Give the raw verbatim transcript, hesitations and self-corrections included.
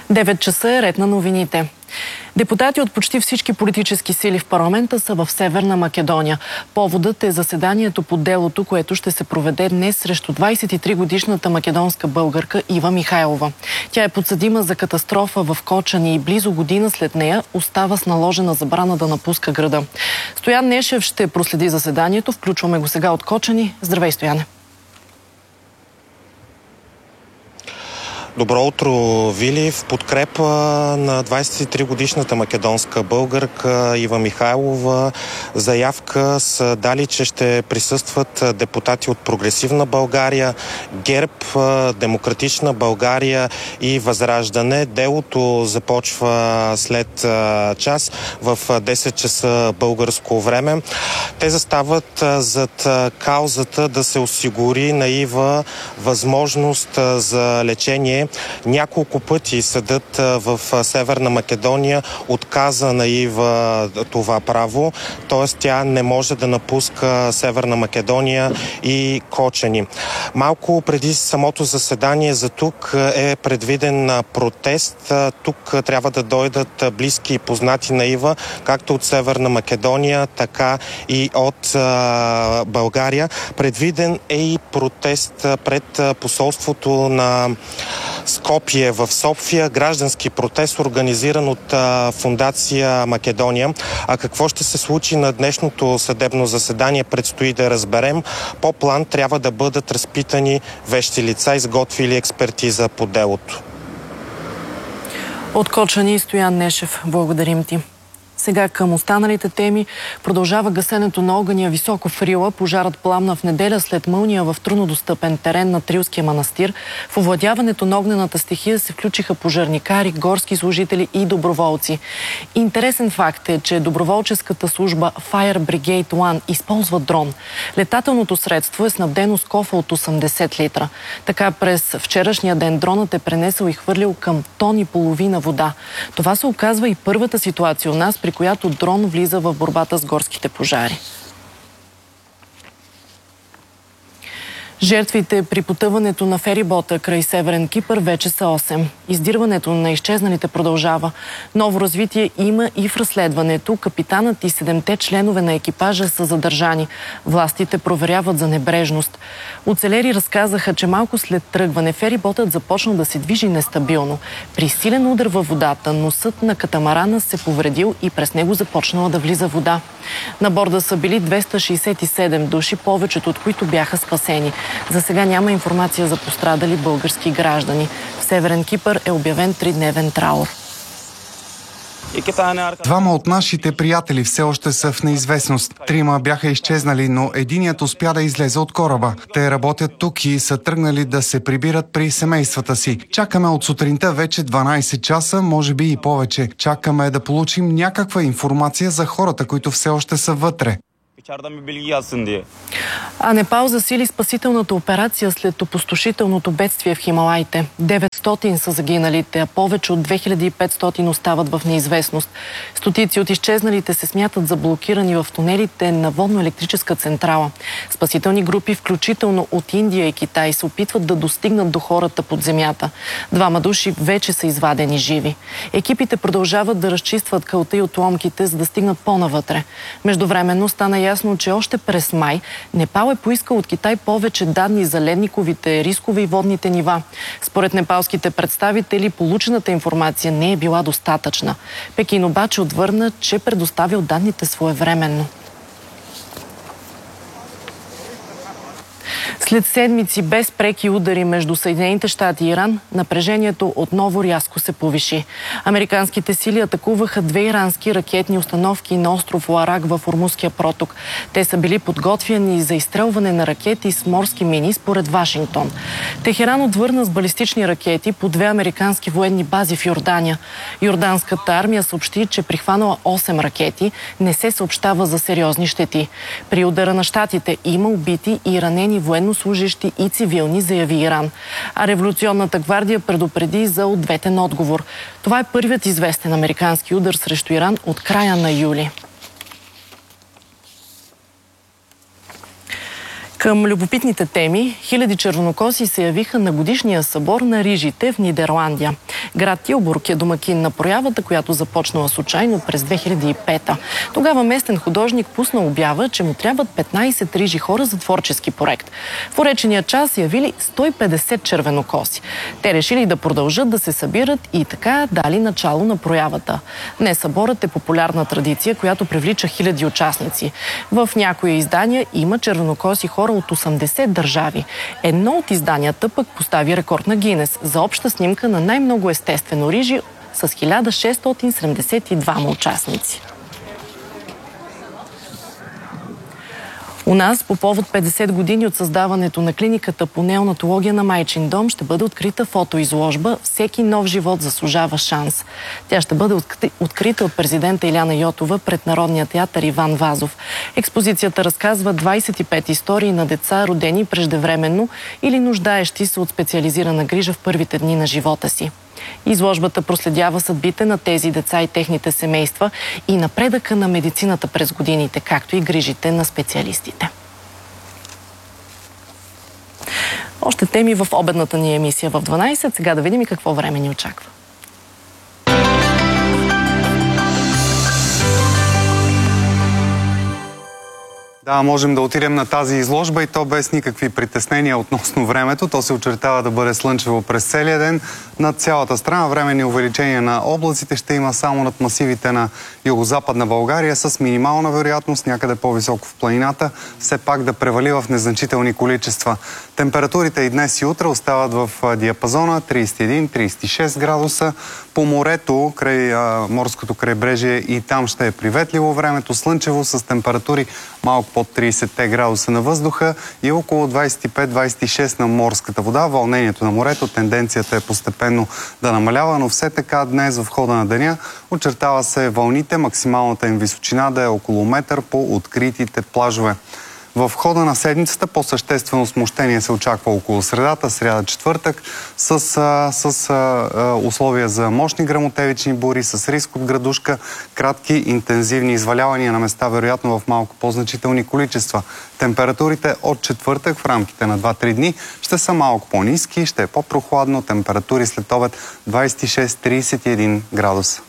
девет часа е ред на новините. Депутати от почти всички политически сили в парламента са в Северна Македония. Поводът е заседанието по делото, което ще се проведе днес срещу двадесет и три годишната македонска българка Ива Михайлова. Тя е подсъдима за катастрофа в Кочани и близо година след нея остава с наложена забрана да напуска града. Стоян Нешев ще проследи заседанието. Включваме го сега от Кочани. Здравей, Стояне! Добро утро, Вили. В подкрепа на двадесет и три годишната македонска българка Ива Михайлова заявка са дали, че ще присъстват депутати от Прогресивна България, ГЕРБ, Демократична България и Възраждане. Делото започва след час в десет часа българско време. Те застават зад каузата да се осигури на Ива възможност за лечение. Няколко пъти съдът в Северна Македония отказа на Ива това право, т.е. тя не може да напуска Северна Македония и Кочани. Малко преди самото заседание за тук е предвиден протест. Тук трябва да дойдат близки и познати на Ива, както от Северна Македония, така и от България. Предвиден е и протест пред посолството на Скопие в София, граждански протест, организиран от а, Фондация Македония. А какво ще се случи на днешното съдебно заседание, предстои да разберем. По план трябва да бъдат разпитани вещи лица, изготвили експертиза по делото. От Кочани Стоян Нешев, благодарим ти. Сега към останалите теми. Продължава гасенето на огъня високо в Рила. Пожарът пламна в неделя след мълния в труднодостъпен терен на Трилския манастир. В овладяването на огнената стихия се включиха пожарникари, горски служители и доброволци. Интересен факт е, че доброволческата служба Fire Brigade One използва дрон. Летателното средство е снабдено с кофа от осемдесет литра. Така през вчерашния ден дронът е пренесъл и хвърлил към тон и половина вода. Това се оказва и първата ситуация у нас, при която дрон влиза в борбата с горските пожари. Жертвите при потъването на ферибота край Северен Кипър вече са осем. Издирването на изчезналите продължава. Ново развитие има и в разследването. Капитанът и седемте членове на екипажа са задържани. Властите проверяват за небрежност. Оцелери разказаха, че малко след тръгване фериботът започна да се движи нестабилно. При силен удар във водата носът на катамарана се повредил и през него започнала да влиза вода. На борда са били двеста шейсет и седем души, повечето от които бяха спасени. За сега няма информация за пострадали български граждани. В Северен Кипър е обявен тридневен траур. Двама от нашите приятели все още са в неизвестност. Трима бяха изчезнали, но единият успя да излезе от кораба. Те работят тук и са тръгнали да се прибират при семействата си. Чакаме от сутринта вече дванадесет часа, може би и повече. Чакаме да получим някаква информация за хората, които все още са вътре. А Непал засили спасителната операция след опустошителното бедствие в Хималаите. деветстотин са загиналите, а повече от две хиляди и петстотин остават в неизвестност. Стотици от изчезналите се смятат за блокирани в тунелите на водно-електрическа централа. Спасителни групи, включително от Индия и Китай, се опитват да достигнат до хората под земята. Двама души вече са извадени живи. Екипите продължават да разчистват кълта и отломките, за да стигнат по-навътре. Междувременно стана ясно, че още през май Непал е поискал от Китай повече данни за ледниковите, рискови и водните нива. Според непалските представители, получената информация не е била достатъчна. Пекин обаче отвърна, че предоставил данните своевременно. След седмици без преки удари между Съединените щати и Иран, напрежението отново рязко се повиши. Американските сили атакуваха две ирански ракетни установки на остров Ларак в Ормузския проток. Те са били подготвяни за изстрелване на ракети с морски мини според Вашингтон. Техеран отвърна с балистични ракети по две американски военни бази в Йордания. Йорданската армия съобщи, че прихванала осем ракети, не се съобщава за сериозни щети. При удара на щатите има убити и ранени военнослужащи и цивилни, заяви Иран. А Революционната гвардия предупреди за ответен отговор. Това е първият известен американски удар срещу Иран от края на юли. Към любопитните теми, хиляди червонокоси се явиха на годишния събор на рижите в Нидерландия. Град Тилбург е домакин на проявата, която започнала случайно през две хиляди и пета. Тогава местен художник пусна обява, че му трябват петнайсет рижи хора за творчески проект. В уречения час явили сто и петдесет червенокоси. Те решили да продължат да се събират и така дали начало на проявата. Днес съборът е популярна традиция, която привлича хиляди участници. В някои издания има червенокоси хора от осемдесет държави. Едно от изданията пък постави рекорд на Гинес за обща снимка на най-много естествено рижи с хиляда шестстотин седемдесет и двама участници. У нас по повод петдесет години от създаването на клиниката по неонатология на Майчин дом ще бъде открита фотоизложба "Всеки нов живот заслужава шанс". Тя ще бъде открита от президента Иляна Йотова пред Народния театър Иван Вазов. Експозицията разказва двайсет и пет истории на деца, родени преждевременно или нуждаещи се от специализирана грижа в първите дни на живота си. Изложбата проследява съдбите на тези деца и техните семейства и напредъка на медицината през годините, както и грижите на специалистите. Още теми в обедната ни емисия в дванайсет. Сега да видим и какво време ни очаква. Да, можем да отидем на тази изложба и то без никакви притеснения относно времето. То се очертава да бъде слънчево през целия ден. Над цялата страна временни увеличения на облаците ще има само над масивите на югозападна България с минимална вероятност, някъде по-високо в планината, все пак да превали в незначителни количества. Температурите и днес и утре остават в диапазона трийсет и един - трийсет и шест градуса. По морето, край а, морското крайбрежие, и там ще е приветливо времето, слънчево с температури малко под трийсет градуса на въздуха и около двайсет и пет - двайсет и шест на морската вода. Вълнението на морето, тенденцията е постепенно да намалява, но все така днес в хода на деня очертава се вълните, максималната им височина да е около метър по откритите плажове. В хода на седмицата по-съществено смущение се очаква около средата, сряда-четвъртък, с, а, с а, условия за мощни гръмотевични бури, с риск от градушка, кратки интензивни извалявания на места, вероятно в малко по-значителни количества. Температурите от четвъртък в рамките на два-три дни ще са малко по-ниски, ще е по-прохладно, температури след обед двайсет и шест - трийсет и един градуса.